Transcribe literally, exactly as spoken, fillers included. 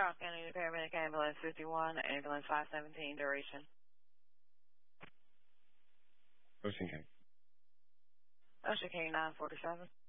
Charles County Paramedic Ambulance fifty-one, Ambulance five seventeen, duration. Ocean County. Ocean County nine forty-seven.